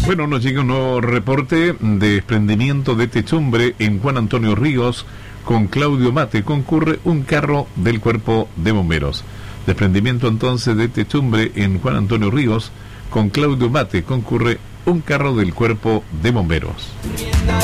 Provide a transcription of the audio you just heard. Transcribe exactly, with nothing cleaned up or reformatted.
Bueno, nos llega un nuevo reporte de desprendimiento de techumbre en Juan Antonio Ríos. Con Claudio Mate concurre un carro del Cuerpo de Bomberos. Desprendimiento entonces de techumbre en Juan Antonio Ríos. Con Claudio Mate concurre un carro del Cuerpo de Bomberos.